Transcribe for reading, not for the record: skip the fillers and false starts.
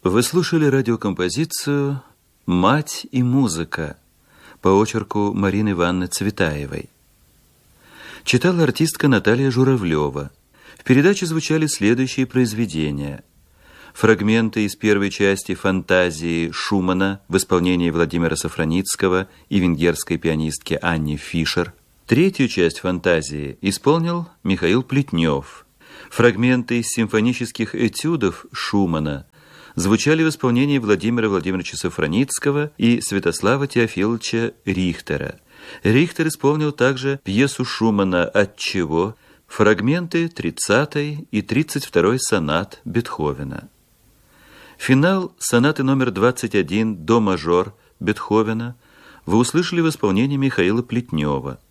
Вы слушали радиокомпозицию «Мать и музыка» по очерку Марины Ивановны Цветаевой. Читала артистка Наталья Журавлева. В передаче звучали следующие произведения. Фрагменты из первой части «Фантазии» Шумана в исполнении Владимира Сафроницкого и венгерской пианистки Анни Фишер. Третью часть «Фантазии» исполнил Михаил Плетнев. Фрагменты из симфонических этюдов Шумана звучали в исполнении Владимира Владимировича Сафроницкого и Святослава Теофиловича Рихтера. Рихтер исполнил также пьесу Шумана «Отчего?», фрагменты 30-й и 32-й сонат Бетховена. Финал сонаты номер 21 «До мажор» Бетховена вы услышали в исполнении Михаила Плетнева.